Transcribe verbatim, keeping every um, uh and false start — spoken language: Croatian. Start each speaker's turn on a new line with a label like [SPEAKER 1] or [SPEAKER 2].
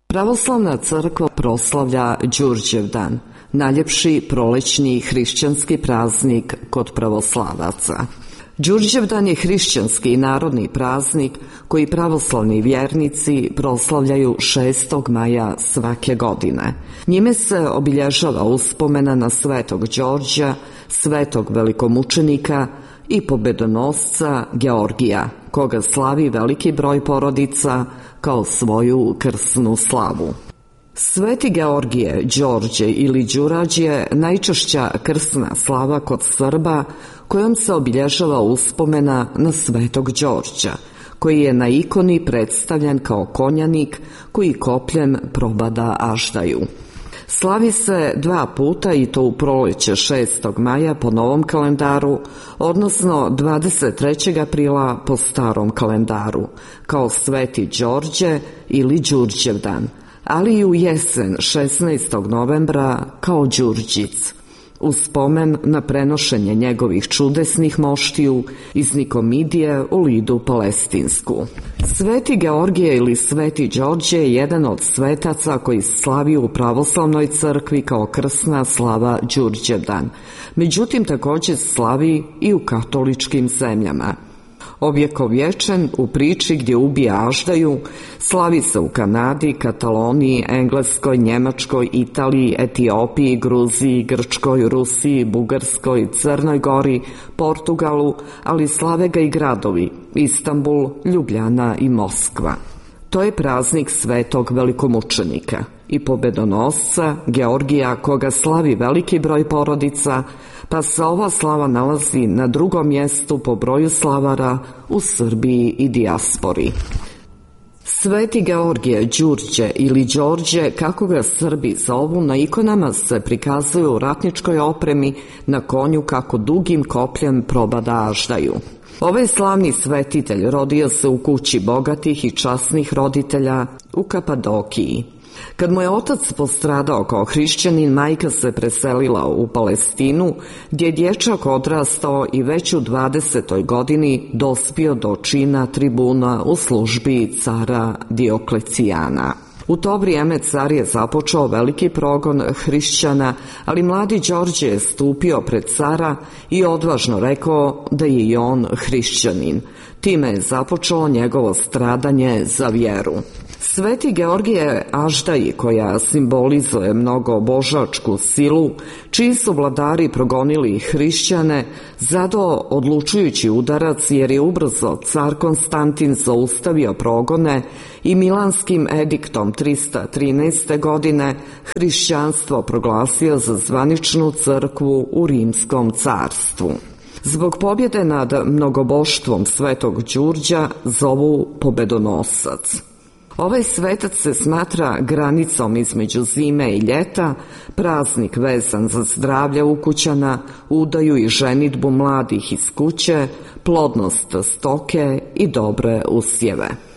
[SPEAKER 1] Pravoslavna crkva proslavlja Đurđevdan, najljepši prolećni hrišćanski praznik kod pravoslavaca. Đurđevdan je hrišćanski narodni praznik koji pravoslavni vjernici proslavljaju šestog maja svake godine. Njime se obilježava uspomena na svetog Đorđa, svetog velikomučenika i pobedonosca Georgija, koga slavi veliki broj porodica kao svoju krsnu slavu. Sveti Georgije, Đorđe ili Đurađ je najčešća krsna slava kod Srba kojom se obilježava uspomena na svetog Đorđa, koji je na ikoni predstavljen kao konjanik koji kopljem probada aždaju. Slavi se dva puta i to u proleće šestog maja po novom kalendaru, odnosno dvadeset trećeg aprila po starom kalendaru, kao Sveti Đorđe ili Đurđevdan, ali i u jesen šesnaestog novembra kao Đurđic, u spomen na prenošenje njegovih čudesnih moštiju iz Nikomidije u Lidu Palestinsku. Sveti Georgije ili Sveti Đorđe je jedan od svetaca koji slavi u pravoslavnoj crkvi kao krsna slava Đurđevdan, međutim također slavi i u katoličkim zemljama. Ovjekovječen u priči gdje ubija aždaju, slavi se u Kanadi, Kataloniji, Engleskoj, Njemačkoj, Italiji, Etiopiji, Gruziji, Grčkoj, Rusiji, Bugarskoj, Crnoj Gori, Portugalu, ali slave ga i gradovi Istanbul, Ljubljana i Moskva. To je praznik svetog velikomučenika i pobedonosca Georgija, koga slavi veliki broj porodica, pa se ova slava nalazi na drugom mjestu po broju slavara u Srbiji i dijaspori. Sveti Georgije, Đurđe ili Đorđe, kako ga Srbi zovu, na ikonama se prikazuju u ratničkoj opremi na konju kako dugim kopljem probada aždaju. Ovaj slavni svetitelj rodio se u kući bogatih i časnih roditelja u Kapadokiji. Kad mu je otac postradao kao hrišćanin, majka se preselila u Palestinu, gdje je dječak odrastao i već u dvadesetoj godini dospio do čina tribuna u službi cara Dioklecijana. U to vrijeme car je započeo veliki progon hrišćana, ali mladi Đorđe je stupio pred cara i odvažno rekao da je i on hrišćanin. Time je započelo njegovo stradanje za vjeru. Sveti Georgije aždaji, koja simbolizuje mnogo božačku silu, čiji su vladari progonili hrišćane, zadao odlučujući udarac jer je ubrzo car Konstantin zaustavio progone i Milanskim ediktom trista trinaeste. godine hrišćanstvo proglasio za zvaničnu crkvu u Rimskom carstvu. Zbog pobjede nad mnogoboštvom svetog Đurđa zovu pobedonosac. Ovaj svetac se smatra granicom između zime i ljeta, praznik vezan za zdravlje ukućana, udaju i ženidbu mladih iz kuće, plodnost stoke i dobre usjeve.